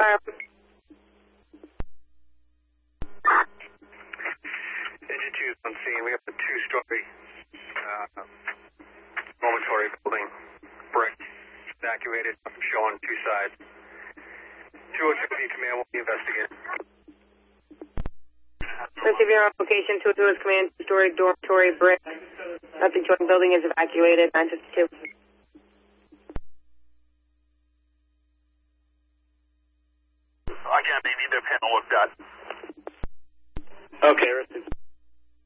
fire. Engine 2's on scene. We have a 2-story dormitory building. Brick. Evacuated. Showing 2 sides. 202 command will be investigated. Receive your application. 202 is command. 2-story dormitory brick. Nothing joint building is evacuated. 952. Again, they need their panel looked at. Okay,